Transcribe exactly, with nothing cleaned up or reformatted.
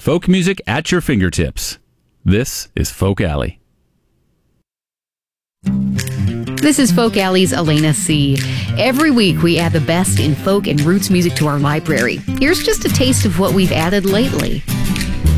Folk music at your fingertips. This is Folk Alley. This is Folk Alley's Elena C. Every week we add the best in folk and roots music to our library. Here's just a taste of what we've added lately.